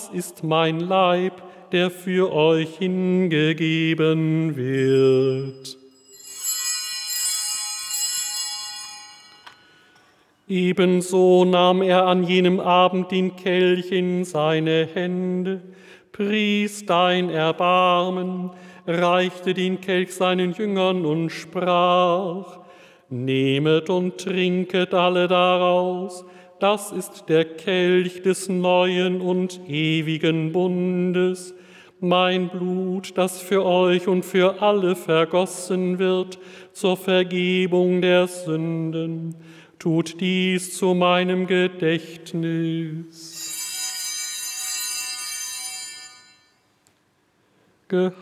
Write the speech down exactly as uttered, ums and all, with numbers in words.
ist mein Leib, der für euch hingegeben wird. Ebenso nahm er an jenem Abend den Kelch in seine Hände, pries dein Erbarmen, reichte den Kelch seinen Jüngern und sprach: Nehmet und trinket alle daraus, das ist der Kelch des neuen und ewigen Bundes, mein Blut, das für euch und für alle vergossen wird zur Vergebung der Sünden. Tut dies zu meinem Gedächtnis.